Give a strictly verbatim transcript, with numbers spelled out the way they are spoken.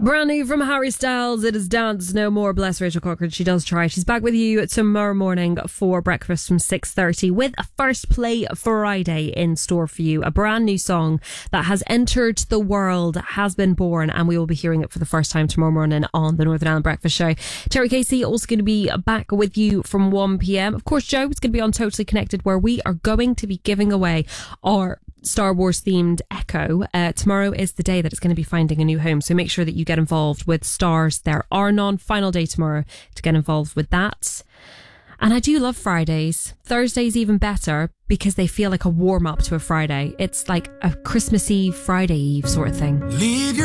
Brand new from Harry Styles. It is Dance No More. Bless Rachel Cochran. She does try. She's back with you tomorrow morning for breakfast from six thirty with a First Play Friday in store for you. A brand new song that has entered the world, has been born, and we will be hearing it for the first time tomorrow morning on the Northern Ireland Breakfast Show. Terry Casey also going to be back with you from one p.m. Of course, Joe is going to be on Totally Connected, where we are going to be giving away our Star Wars themed Echo. Uh, tomorrow is the day that it's going to be finding a new home, so make sure that you get involved with Stars There Are None. Final day tomorrow to get involved with that. And I do love Fridays. Thursdays even better because they feel like a warm up to a Friday. It's like a Christmas Eve, Friday Eve sort of thing. Leave your